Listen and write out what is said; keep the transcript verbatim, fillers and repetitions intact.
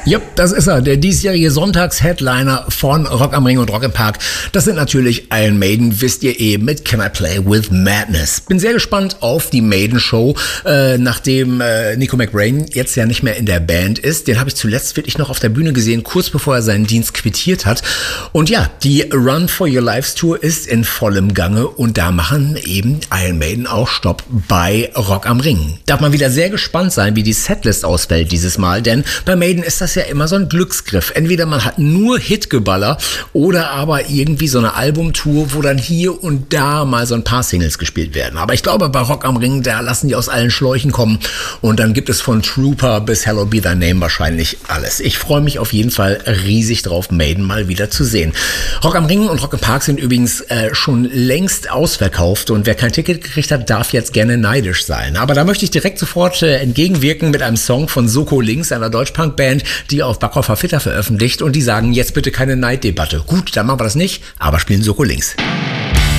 Jupp, das ist er, der diesjährige Sonntags-Headliner von Rock am Ring und Rock im Park. Das sind natürlich Iron Maiden, wisst ihr eh, mit Can I Play With Madness. Bin sehr gespannt auf die Maiden-Show, äh, nachdem äh, Nico McBrain jetzt ja nicht mehr in der Band ist. Den habe ich zuletzt wirklich noch auf der Bühne gesehen, kurz bevor er seinen Dienst quittiert hat. Und ja, die Run for Your Lives Tour ist in vollem Gange und da machen eben Iron Maiden auch Stopp bei Rock am Ring. Darf man wieder sehr gespannt sein, wie die Setlist ausfällt dieses Mal, denn bei Maiden ist das ja immer so ein Glücksgriff. Entweder man hat nur Hitgeballer oder aber irgendwie so eine Albumtour, wo dann hier und da mal so ein paar Singles gespielt werden. Aber ich glaube, bei Rock am Ring, da lassen die aus allen Schläuchen kommen und dann gibt es von Trooper bis Hello Be Thy Name wahrscheinlich alles. Ich freue mich auf jeden Fall riesig drauf, Maiden mal wieder zu sehen. Rock am Ring und Rock im Park sind übrigens äh, schon längst ausverkauft und wer kein Ticket gekriegt hat, darf jetzt gerne neidisch sein. Aber da möchte ich direkt sofort äh, entgegenwirken mit einem Song von Soko Links, einer Deutschpunk-Band, die auf Backhofer Fitter veröffentlicht und die sagen, jetzt bitte keine Neiddebatte. Gut, dann machen wir das nicht, aber spielen Soko Links.